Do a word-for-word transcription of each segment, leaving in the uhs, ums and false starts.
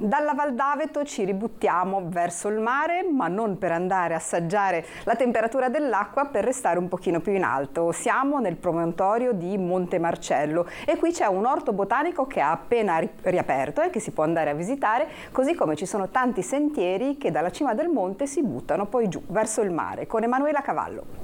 Dalla Val d'Aveto ci ributtiamo verso il mare, ma non per andare a assaggiare la temperatura dell'acqua, per restare un pochino più in alto. Siamo nel promontorio di Monte Marcello e qui c'è un orto botanico che ha appena ri- riaperto e che si può andare a visitare, così come ci sono tanti sentieri che dalla cima del monte si buttano poi giù verso il mare. Con Emanuela Cavallo.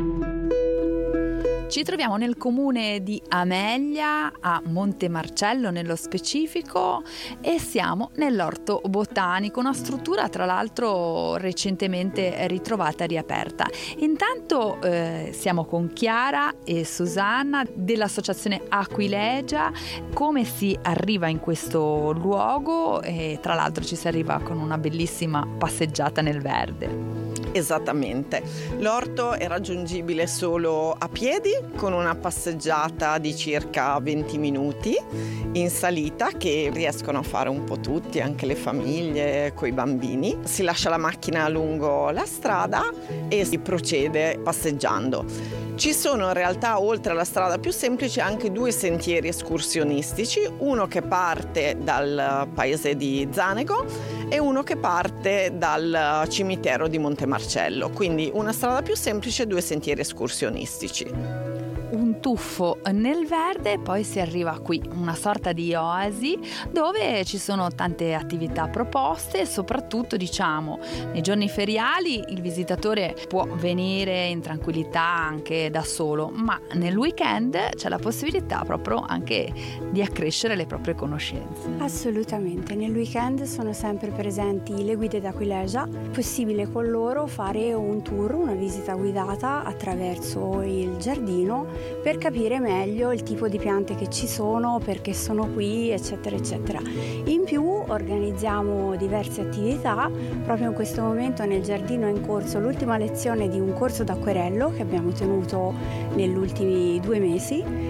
Ci troviamo nel comune di Amelia, a Monte Marcello nello specifico, e siamo nell'orto botanico, una struttura tra l'altro recentemente ritrovata e riaperta. Intanto eh, siamo con Chiara e Susanna dell'associazione Aquilegia. Come si arriva in questo luogo? E tra l'altro ci si arriva con una bellissima passeggiata nel verde. Esattamente, l'orto è raggiungibile solo a piedi con una passeggiata di circa venti minuti in salita che riescono a fare un po' tutti, anche le famiglie coi bambini. Si lascia la macchina lungo la strada e si procede passeggiando. Ci sono in realtà, oltre alla strada più semplice, anche due sentieri escursionistici, uno che parte dal paese di Zanego e uno che parte dal cimitero di Monte Marcello, quindi una strada più semplice e due sentieri escursionistici. Un tuffo nel verde e poi si arriva qui, una sorta di oasi dove ci sono tante attività proposte e soprattutto, diciamo, nei giorni feriali il visitatore può venire in tranquillità anche da solo, ma nel weekend c'è la possibilità proprio anche di accrescere le proprie conoscenze. Assolutamente, nel weekend sono sempre presenti le guide d'Aquilegia, è possibile con loro fare un tour, una visita guidata attraverso il giardino per capire meglio il tipo di piante che ci sono, perché sono qui, eccetera eccetera. In più organizziamo diverse attività. Proprio in questo momento nel giardino è in corso l'ultima lezione di un corso d'acquerello che abbiamo tenuto negli ultimi due mesi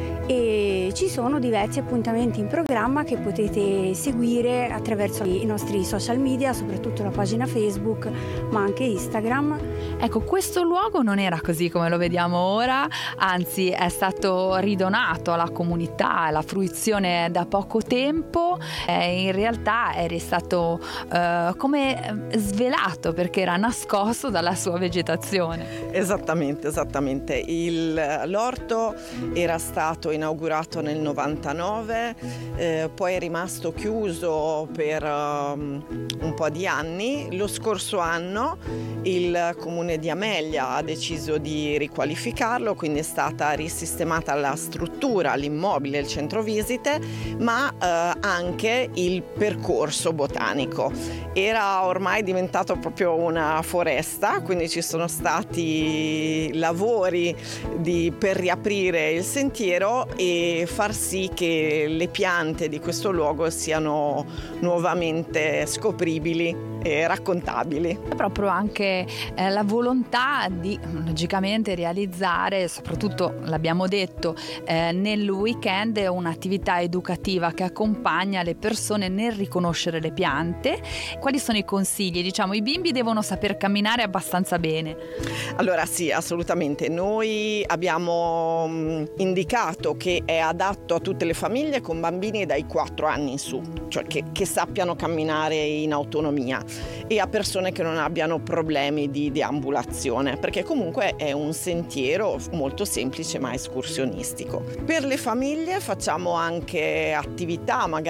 e ci sono diversi appuntamenti in programma che potete seguire attraverso i nostri social media, soprattutto la pagina Facebook ma anche Instagram. Ecco, questo luogo non era così come lo vediamo ora, anzi è stato ridonato alla comunità, alla fruizione da poco tempo. Eh, in realtà era stato eh, come svelato perché era nascosto dalla sua vegetazione. Esattamente, esattamente. Il, l'orto era stato inaugurato nel novantanove, eh, poi è rimasto chiuso per um, un po' di anni. Lo scorso anno il comune di Amelia ha deciso di riqualificarlo, quindi è stata risistemata la struttura, l'immobile, il centro visite, ma eh, anche il percorso botanico. Era ormai diventato proprio una foresta, quindi ci sono stati lavori di, per riaprire il sentiero e far sì che le piante di questo luogo siano nuovamente scopribili e raccontabili. È proprio anche eh, la volontà di logicamente realizzare, soprattutto l'abbiamo detto eh, nel weekend, un'attività educativa che accompagna le persone nel riconoscere le piante. Quali sono i consigli? Diciamo, i bimbi devono saper camminare abbastanza bene. Allora sì, assolutamente. Noi abbiamo mh, indicato che è adatto a tutte le famiglie con bambini dai quattro anni in su, cioè che, che sappiano camminare in autonomia, e a persone che non abbiano problemi di deambulazione, perché comunque è un sentiero molto semplice ma escursionistico. Per le famiglie facciamo anche attività magari